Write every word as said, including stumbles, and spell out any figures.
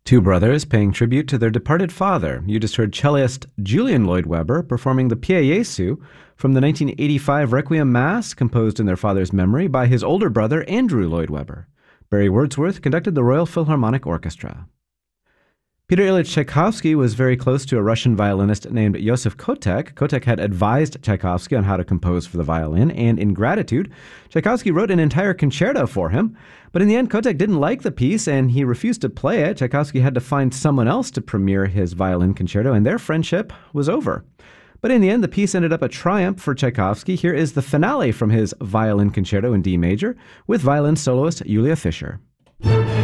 Two brothers paying tribute to their departed father. You just heard cellist Julian Lloyd Webber performing the Pie Jesu from the nineteen eighty-five Requiem Mass, composed in their father's memory by his older brother Andrew Lloyd Webber. Barry Wordsworth conducted the Royal Philharmonic Orchestra. Peter Ilyich Tchaikovsky was very close to a Russian violinist named Yosef Kotek. Kotek had advised Tchaikovsky on how to compose for the violin, and in gratitude, Tchaikovsky wrote an entire concerto for him. But in the end, Kotek didn't like the piece, and he refused to play it. Tchaikovsky had to find someone else to premiere his violin concerto, and their friendship was over. But in the end, the piece ended up a triumph for Tchaikovsky. Here is the finale from his violin concerto in D major with violin soloist Julia Fischer.